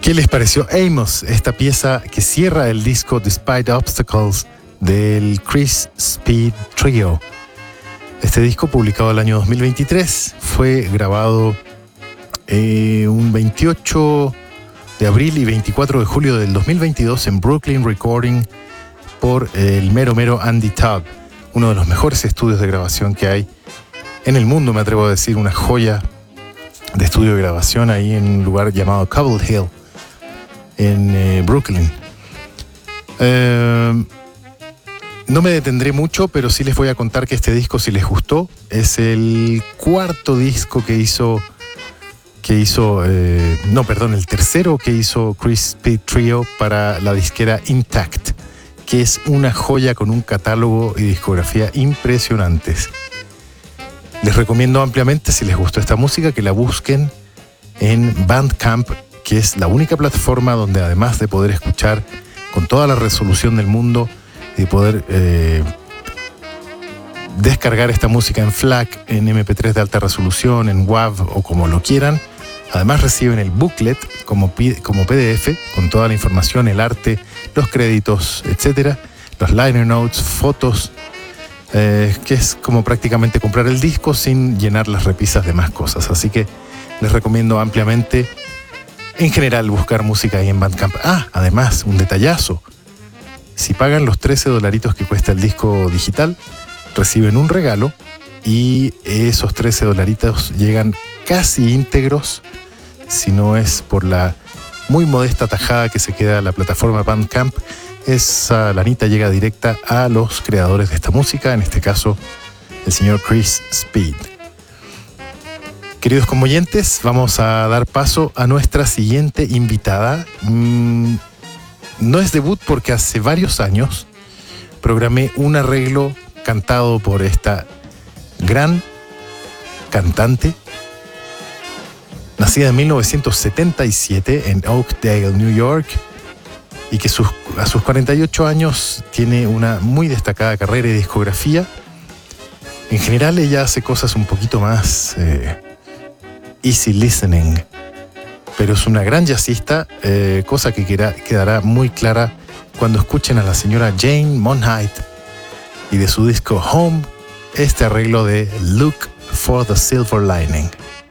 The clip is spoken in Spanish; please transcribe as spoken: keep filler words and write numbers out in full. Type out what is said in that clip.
¿Qué les pareció Amos? Esta pieza que cierra el disco Despite Obstacles del Chris Speed Trio. Este disco, publicado el año dos mil veintitrés, fue grabado eh, un veintiocho de abril y veinticuatro de julio del dos mil veintidós en Brooklyn Recording por el mero mero Andy Tubb, uno de los mejores estudios de grabación que hay en el mundo, me atrevo a decir, una joya de estudio de grabación ahí en un lugar llamado Cobble Hill, en eh, Brooklyn. Eh, no me detendré mucho, pero sí les voy a contar que este disco, si les gustó, es el cuarto disco que hizo, que hizo, eh, no, perdón, el tercero que hizo Chris Speed Trio para la disquera Intact, que es una joya con un catálogo y discografía impresionantes. Les recomiendo ampliamente, si les gustó esta música, que la busquen en Bandcamp, que es la única plataforma donde, además de poder escuchar con toda la resolución del mundo y de poder eh, descargar esta música en FLAC, en eme pe tres de alta resolución, en WAV o como lo quieran, además reciben el booklet como, como pe de efe con toda la información, el arte, los créditos, etcétera, los liner notes, fotos, eh, que es como prácticamente comprar el disco sin llenar las repisas de más cosas. Así que les recomiendo ampliamente, en general, buscar música ahí en Bandcamp. Ah, además, un detallazo. Si pagan los trece dolaritos que cuesta el disco digital, reciben un regalo y esos trece dolaritos llegan casi íntegros, si no es por la muy modesta tajada que se queda la plataforma Bandcamp. Esa lanita llega directa a los creadores de esta música, en este caso el señor Chris Speed. Queridos conmoyentes, vamos a dar paso a nuestra siguiente invitada. Mm, no es debut porque hace varios años programé un arreglo cantado por esta gran cantante, nacida en mil novecientos setenta y siete en Oakdale, New York, y que sus, a sus cuarenta y ocho años tiene una muy destacada carrera y discografía. En general ella hace cosas un poquito más eh, easy listening, pero es una gran jazzista, eh, cosa que queda, quedará muy clara cuando escuchen a la señora Jane Monheit y de su disco Home, este arreglo de Look for the Silver Lining.